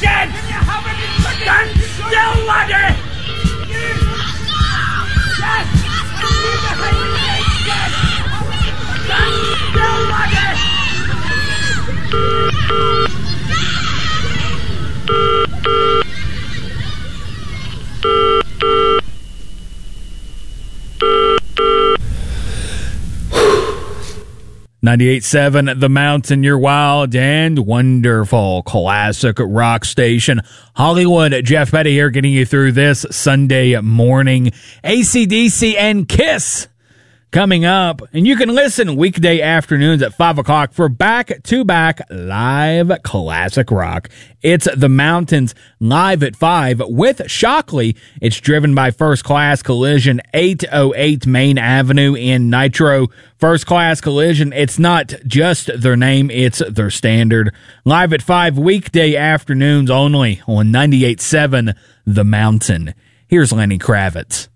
chicken! Stand still, laddie! Yes! Stand still, laddie! 98.7 The Mountain, your wild and wonderful classic rock station. Hollywood, Jeff Petty here getting you through this Sunday morning. AC/DC and Kiss coming up. And you can listen weekday afternoons at 5 o'clock for back-to-back live classic rock. It's The Mountains live at 5 with Shockley. It's driven by First Class Collision, 808 Main Avenue in Nitro. First Class Collision, it's not just their name, it's their standard. Live at 5 weekday afternoons only on 98.7 The Mountain. Here's Lenny Kravitz.